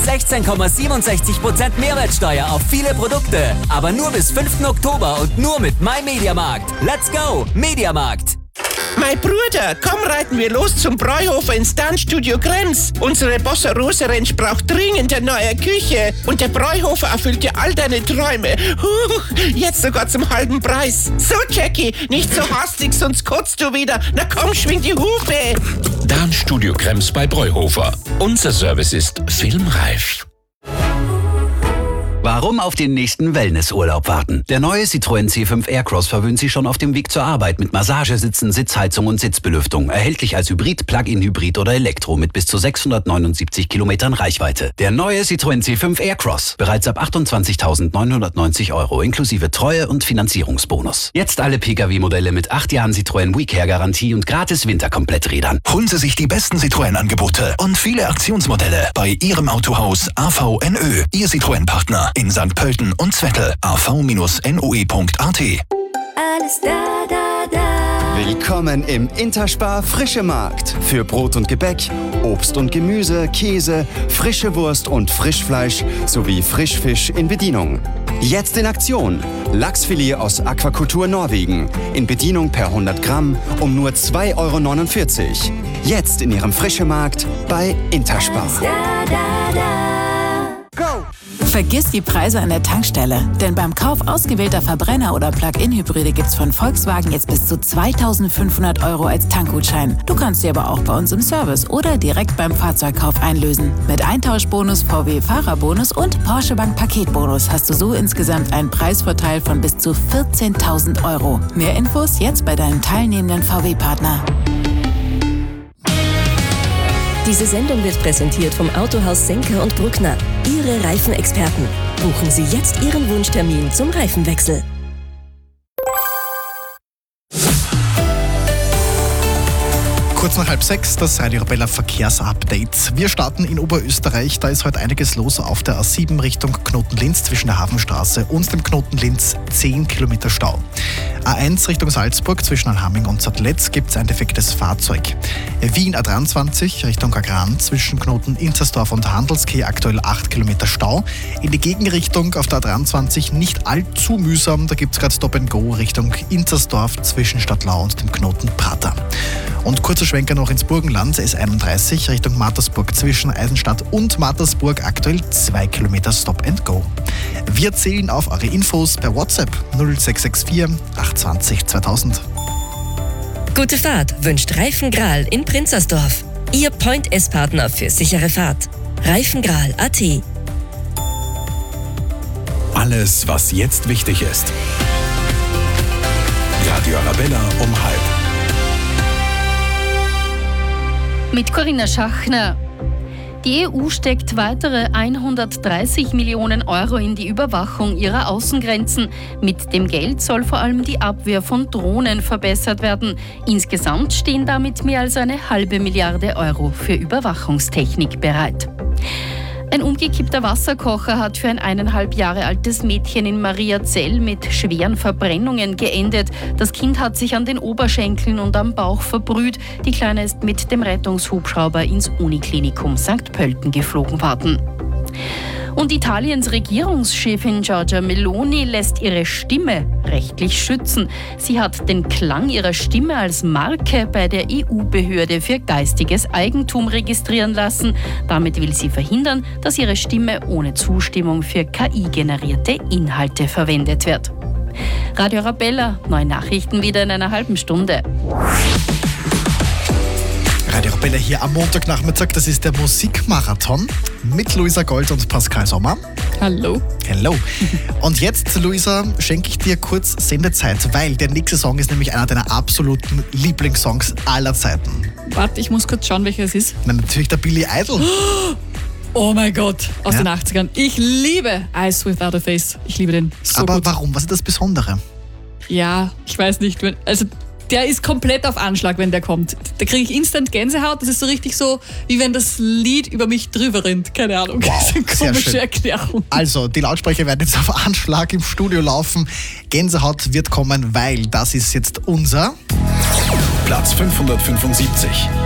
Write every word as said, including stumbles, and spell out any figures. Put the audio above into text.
sechzehn Komma siebenundsechzig Prozent Mehrwertsteuer auf viele Produkte. Aber nur bis fünften Oktober und nur mit MyMediaMarkt. Let's go, Mediamarkt! Mein Bruder, komm, reiten wir los zum Bräuhofer ins Tanzstudio Grenz. Unsere Bossa Rosa Ranch braucht dringend eine neue Küche. Und der Bräuhofer erfüllt dir all deine Träume. Huch, jetzt sogar zum halben Preis. So, Jackie, nicht so hastig, sonst kotzt du wieder. Na komm, schwing die Hufe. Tanzstudio Krems bei Bräuhofer. Unser Service ist filmreif. Warum auf den nächsten Wellnessurlaub warten? Der neue Citroën C fünf Aircross verwöhnt Sie schon auf dem Weg zur Arbeit mit Massagesitzen, Sitzheizung und Sitzbelüftung. Erhältlich als Hybrid, Plug-in-Hybrid oder Elektro mit bis zu sechshundertneunundsiebzig Kilometern Reichweite. Der neue Citroën C fünf Aircross. Bereits ab achtundzwanzigtausendneunhundertneunzig Euro inklusive Treue- und Finanzierungsbonus. Jetzt alle Pkw-Modelle mit acht Jahren Citroën WeCare-Garantie und gratis Winterkompletträdern. Holen Sie sich die besten Citroën-Angebote und viele Aktionsmodelle bei Ihrem Autohaus A V N Ö. Ihr Citroën-Partner in Sankt Pölten und Zwettl. a v Bindestrich n o e punkt a t. Alles da, da, da. Willkommen im Interspar Frische Markt. Für Brot und Gebäck, Obst und Gemüse, Käse, frische Wurst und Frischfleisch sowie Frischfisch in Bedienung. Jetzt in Aktion. Lachsfilet aus Aquakultur Norwegen. In Bedienung per hundert Gramm um nur zwei Euro neunundvierzig. Jetzt in Ihrem Frische Markt bei Interspar. Alles da, da, da. Go! Vergiss die Preise an der Tankstelle, denn beim Kauf ausgewählter Verbrenner- oder Plug-in-Hybride gibt's von Volkswagen jetzt bis zu zweitausendfünfhundert Euro als Tankgutschein. Du kannst sie aber auch bei uns im Service oder direkt beim Fahrzeugkauf einlösen. Mit Eintauschbonus, V W-Fahrerbonus und Porsche Bank Paketbonus hast du so insgesamt einen Preisvorteil von bis zu vierzehntausend Euro. Mehr Infos jetzt bei deinem teilnehmenden V W-Partner. Diese Sendung wird präsentiert vom Autohaus Senker und Bruckner. Ihre Reifenexperten. Buchen Sie jetzt Ihren Wunschtermin zum Reifenwechsel. Kurz nach halb sechs, das Radio Arabella Verkehrsupdate. Wir starten in Oberösterreich. Da ist heute einiges los auf der A sieben Richtung Knoten-Linz zwischen der Hafenstraße und dem Knoten-Linz. zehn Kilometer Stau. A eins Richtung Salzburg zwischen Alhaming und Zadletz gibt es ein defektes Fahrzeug. Wien A dreiundzwanzig Richtung Agran zwischen Knoten Inzersdorf und Handelskeh aktuell acht Kilometer Stau. In die Gegenrichtung auf der A dreiundzwanzig nicht allzu mühsam. Da gibt es gerade Stop and Go Richtung Inzersdorf zwischen Stadtlau und dem Knoten Prater. Und kurzer Schwenker noch ins Burgenland, S einunddreißig Richtung Mattersburg zwischen Eisenstadt und Mattersburg aktuell zwei Kilometer Stop and Go. Wir zählen auf eure Infos per WhatsApp null sechs sechs vier acht zwei null zweitausend. Gute Fahrt wünscht Reifengral in Prinzersdorf. Ihr Point-S-Partner für sichere Fahrt. Reifengral punkt a t. Alles, was jetzt wichtig ist. Radio Arabella um halb. Mit Corinna Schachner. Die E U steckt weitere hundertdreißig Millionen Euro in die Überwachung ihrer Außengrenzen. Mit dem Geld soll vor allem die Abwehr von Drohnen verbessert werden. Insgesamt stehen damit mehr als eine halbe Milliarde Euro für Überwachungstechnik bereit. Ein umgekippter Wasserkocher hat für ein eineinhalb Jahre altes Mädchen in Mariazell mit schweren Verbrennungen geendet. Das Kind hat sich an den Oberschenkeln und am Bauch verbrüht. Die Kleine ist mit dem Rettungshubschrauber ins Uniklinikum Sankt Pölten geflogen worden. Und Italiens Regierungschefin Giorgia Meloni lässt ihre Stimme rechtlich schützen. Sie hat den Klang ihrer Stimme als Marke bei der E U-Behörde für geistiges Eigentum registrieren lassen. Damit will sie verhindern, dass ihre Stimme ohne Zustimmung für K I-generierte Inhalte verwendet wird. Radio Arabella, neue Nachrichten wieder in einer halben Stunde. Radio Arabella hier am Montagnachmittag, das ist der Musikmarathon mit Luisa Gold und Pascal Sommer. Hallo. Hallo. Und jetzt, Luisa, schenke ich dir kurz Sendezeit, weil der nächste Song ist nämlich einer deiner absoluten Lieblingssongs aller Zeiten. Warte, ich muss kurz schauen, welcher es ist. Na, natürlich der Billy Idol. Oh mein Gott, aus ja? den achtzigern. Ich liebe Eyes Without a Face. Ich liebe den so Aber gut. warum? Was ist das Besondere? Ja, ich weiß nicht. Also der ist komplett auf Anschlag, wenn der kommt. Da kriege ich instant Gänsehaut. Das ist so richtig so, wie wenn das Lied über mich drüber rennt. Keine Ahnung. Wow, das ist eine komische schön. Erklärung. Also, die Lautsprecher werden jetzt auf Anschlag im Studio laufen. Gänsehaut wird kommen, weil das ist jetzt unser Platz fünfhundertfünfundsiebzig.